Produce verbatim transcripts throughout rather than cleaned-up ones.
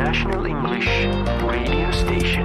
National English Radio Station.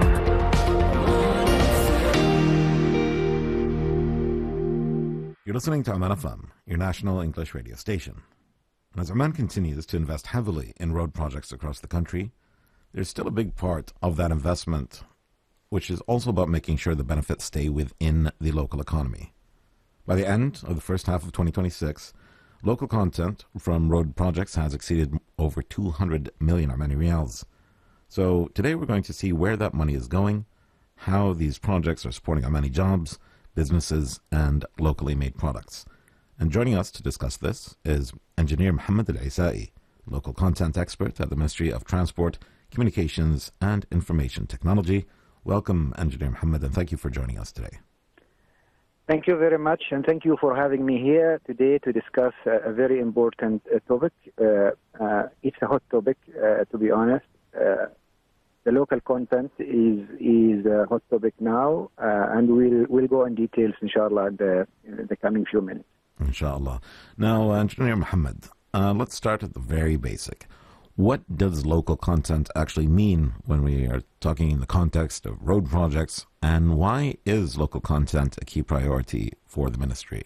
You're listening to Aman F M, your national English radio station. And as Oman continues to invest heavily in road projects across the country, there's still a big part of that investment which is also about making sure the benefits stay within the local economy. By the end of the first half of twenty twenty-six, local content from road projects has exceeded over two hundred million Omani Riyals. So today we're going to see where that money is going, how these projects are supporting Omani jobs, businesses, and locally made products. And joining us to discuss this is Engineer Mohammed Al-Isai, local content expert at the Ministry of Transport, Communications and Information Technology. Welcome, Engineer Mohammed, and thank you for joining us today. Thank you very much, and thank you for having me here today to discuss uh, a very important uh, topic. Uh, uh, it's a hot topic, uh, to be honest. Uh, the local content is is a hot topic now, uh, and we'll we'll go in details, inshallah, in the, in the coming few minutes. Inshallah. Now, Engineer Mohammed, uh, let's start at the very basic. What does local content actually mean when we are talking in the context of road projects, and why is local content a key priority for the ministry?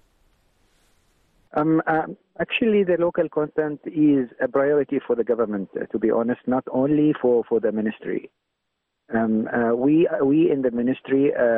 Um, uh, actually, the local content is a priority for the government, uh, to be honest, not only for, for the ministry. Um, uh, we, we in the ministry uh,